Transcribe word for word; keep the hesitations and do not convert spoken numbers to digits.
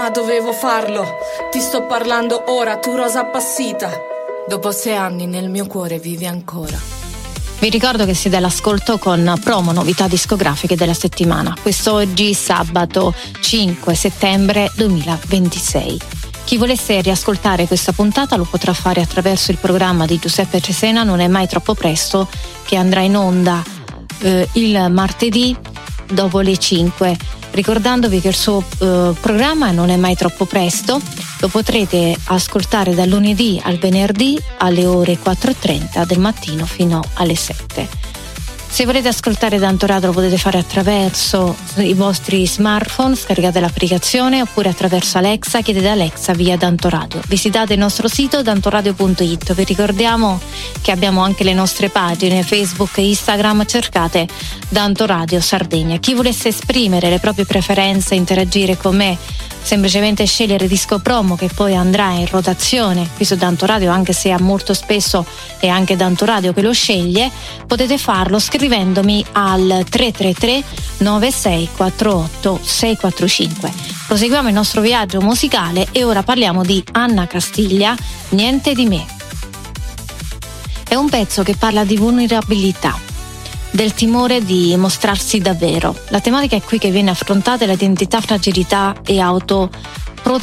ma dovevo farlo. Ti sto parlando ora, tu rosa appassita. Dopo sei anni nel mio cuore vivi ancora. Vi ricordo che siete all'ascolto con promo novità discografiche della settimana. Quest'oggi sabato cinque settembre duemilaventisei. Chi volesse riascoltare questa puntata lo potrà fare attraverso il programma di Giuseppe Cesena Non è mai troppo presto, che andrà in onda eh, il martedì dopo le cinque. Ricordandovi che il suo eh, programma Non è mai troppo presto lo potrete ascoltare dal lunedì al venerdì alle ore quattro e trenta del mattino fino alle sette. Se volete ascoltare Dantoradio lo potete fare attraverso i vostri smartphone, scaricate l'applicazione, oppure attraverso Alexa, chiedete Alexa via Dantoradio. Visitate il nostro sito dantoradio punto it. Vi ricordiamo che abbiamo anche le nostre pagine Facebook e Instagram, cercate Dantoradio Sardegna. Chi volesse esprimere le proprie preferenze, interagire con me, semplicemente scegliere disco promo che poi andrà in rotazione qui su Dantoradio, anche se molto spesso è anche Dantoradio che lo sceglie, potete farlo scrivendomi al tre tre tre nove sei quattro otto sei quattro cinque. Proseguiamo il nostro viaggio musicale e ora parliamo di Anna Castiglia, Niente di me. È un pezzo che parla di vulnerabilità, del timore di mostrarsi davvero. La tematica è qui che viene affrontata è l'identità, fragilità e auto